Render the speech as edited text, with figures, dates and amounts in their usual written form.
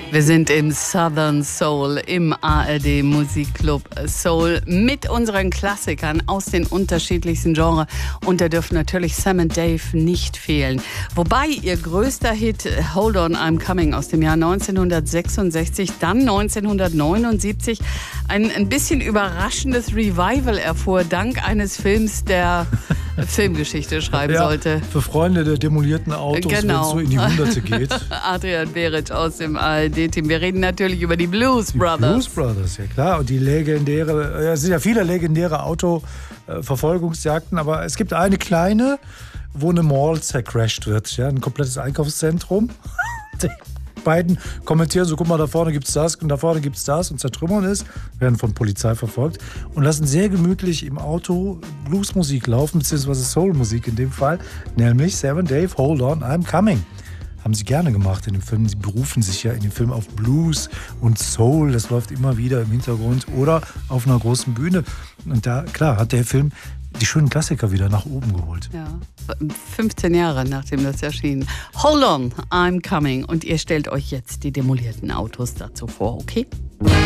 Wir sind im Southern Soul, im ARD Musikclub Soul mit unseren Klassikern aus den unterschiedlichsten Genres. Und da dürfen natürlich Sam und Dave nicht fehlen. Wobei ihr größter Hit Hold On, I'm Coming aus dem Jahr 1966, dann 1979 ein bisschen überraschendes Revival erfuhr, dank eines Films, der Filmgeschichte schreiben sollte. Für Freunde der demolierten Autos, wenn es so in die Hunderte geht. Adrian Beric aus dem ARD-Team. Wir reden natürlich über die Blues Brothers. Die Blues Brothers, ja klar. Und die legendäre, es sind ja viele legendäre Autoverfolgungsjagden, aber es gibt eine kleine, wo eine Mall zercrashed wird. Ja, ein komplettes Einkaufszentrum. Die beiden kommentieren so, guck mal, da vorne gibt's das und da vorne gibt's das und zertrümmern es, werden von Polizei verfolgt und lassen sehr gemütlich im Auto Bluesmusik laufen, beziehungsweise Soulmusik in dem Fall, nämlich Sam and Dave, Hold On, I'm Coming. Haben sie gerne gemacht in dem Film. Sie berufen sich ja in dem Film auf Blues und Soul. Das läuft immer wieder im Hintergrund oder auf einer großen Bühne. Und da, klar, hat der Film die schönen Klassiker wieder nach oben geholt. Ja, 15 Jahre nachdem das erschien. Hold On, I'm Coming. Und ihr stellt euch jetzt die demolierten Autos dazu vor, okay?